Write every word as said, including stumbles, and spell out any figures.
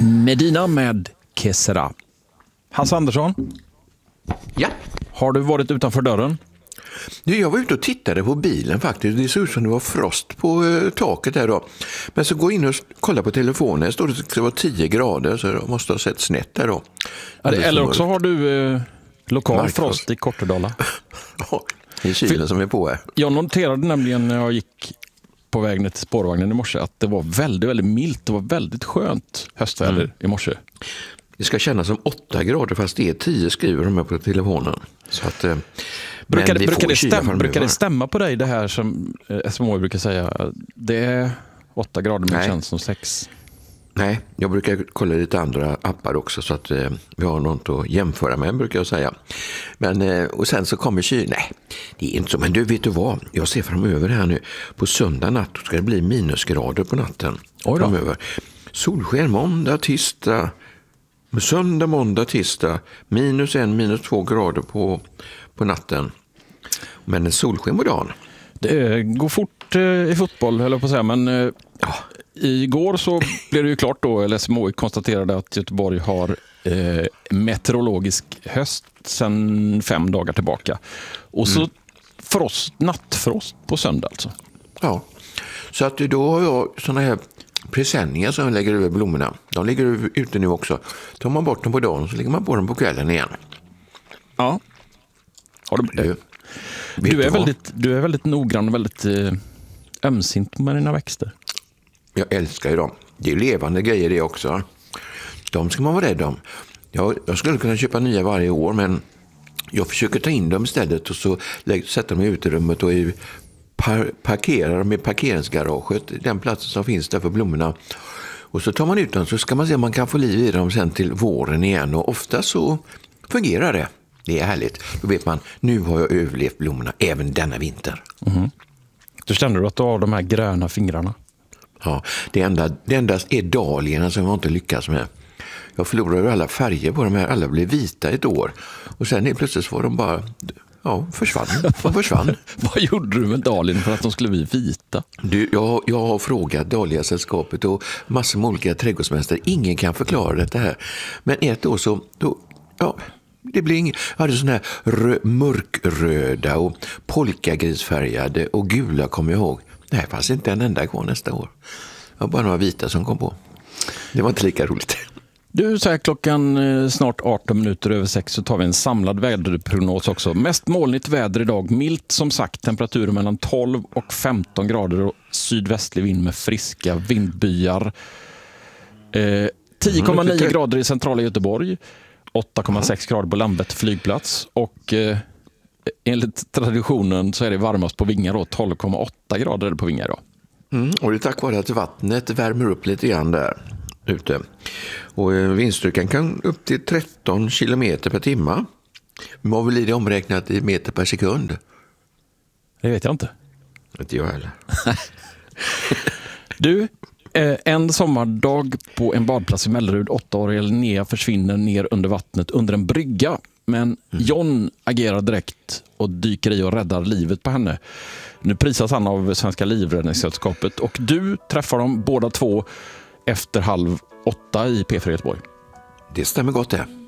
Medina med Kesera. Hans Andersson? Ja. Har du varit utanför dörren? Nu, jag var ute och tittade på bilen faktiskt. Det såg ut som det var frost på eh, taket där då. Men så går jag in och kollar på telefonen. Det står att det var tio grader, så jag måste ha sett snett där då. Ja, det, eller också har du eh, lokal Markfrost. frost i Kortedala. Ja, det är kylen som är på här. Jag noterade nämligen när jag gick på väg ner till spårvagnen i morse att det var väldigt, väldigt milt. Det var väldigt skönt höstväder mm. i morse. Det ska kännas som åtta grader fast det är tio, skriver de här på telefonen. Så att, eh, brukar, det, brukar, det stämma, brukar det stämma på dig det här som eh, S M H brukar säga? Det är åtta grader men det känns som sex. Nej, jag brukar kolla lite andra appar också så att eh, vi har något att jämföra med, brukar jag säga. Men, eh, och sen så kommer kyl. Nej, det är inte så. Men du, vet du vad? Jag ser framöver här nu. På söndag natt ska det bli minusgrader på natten. Framöver. Solsken måndag, tisdag. Söndag, måndag, tisdag. Minus en, minus två grader på, på natten. Men en solsken på dagen. Det går fort eh, i fotboll, höll jag på att säga. Men eh, ja. Igår så blev det ju klart då, eller S M H konstaterade att Göteborg har eh, meteorologisk höst sedan fem dagar tillbaka. Och så mm. frost, nattfrost på söndag alltså. Ja, så att då har jag såna här presenningar som jag lägger över blommorna. De ligger ute nu också. Tar man bort dem på dagen så lägger man på dem på kvällen igen. Ja. Har du, du, du, är väldigt, du är väldigt noggrann och väldigt eh, ömsint med dina växter. Jag älskar ju dem. Det är levande grejer det också. De ska man vara rädd om. Jag, jag skulle kunna köpa nya varje år, men jag försöker ta in dem istället och så lägger, sätter dem i uterummet och i, par, parkerar dem i parkeringsgaraget, den platsen som finns där för blommorna. Och så tar man ut dem så ska man se om man kan få liv i dem sen till våren igen. Och ofta så fungerar det. Det är härligt. Då vet man, nu har jag överlevt blommorna även denna vinter. Mm. Då känner du att du har de här gröna fingrarna? Ja, det enda, det enda är dahliorna som jag inte lyckas med. Jag förlorade alla färger på de här. Alla blev vita ett år. Och sen är plötsligt var de bara, ja, försvann. De försvann. Vad gjorde du med dahliorna för att de skulle bli vita? Du, jag, jag har frågat Dahlia-sällskapet och massor med olika trädgårdsmästare. Ingen kan förklara detta här. Men ett år så, då, ja, det blir inget. Jag hade såna här rö, mörkröda och polkagrisfärgade och gula, kommer jag ihåg. Nej, fanns inte en enda kvar nästa år. Det var bara några vita som kom på. Det var inte lika roligt. Du, så här klockan eh, snart arton minuter över sex så tar vi en samlad väderprognos också. Mest molnigt väder idag. Milt som sagt, temperaturer mellan tolv och femton grader och sydvästlig vind med friska vindbyar. Eh, tio komma nio grader i centrala Göteborg. åtta komma sex grader på Landvetter flygplats. Och eh, enligt traditionen så är det varmast på Vinga då. tolv komma åtta grader på Vinga då. Mm, och det är tack vare att vattnet värmer upp lite grann där ute. Och vindstyrkan kan upp till tretton kilometer per timme. Vad blir det omräknat i meter per sekund? Det vet jag inte. Inte jag heller. Du, en sommardag på en badplats i Mellerud, åttaåriga Linnea försvinner ner under vattnet under en brygga. Men mm. John agerar direkt och dyker i och räddar livet på henne. Nu prisas han av Svenska livräddningssällskapet och du träffar dem båda två efter halv åtta i P fyra Göteborg. Det stämmer gott det.